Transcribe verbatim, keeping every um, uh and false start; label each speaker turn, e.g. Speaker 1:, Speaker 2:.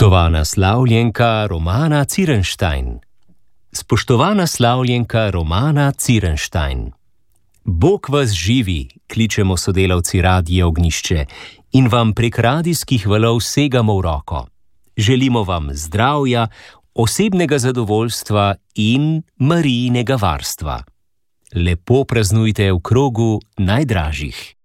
Speaker 1: Spoštovana slavljenka Romana Cirenštajn. Spoštovana slavljenka Romana Cirenštajn. Bog vas živi, kličemo sodelavci Radia Ognjišče in vam prek radijskih valov segamo v roko. Želimo vam zdravja, osebnega zadovoljstva in Marijinega varstva. Lepo praznujte v krogu najdražjih.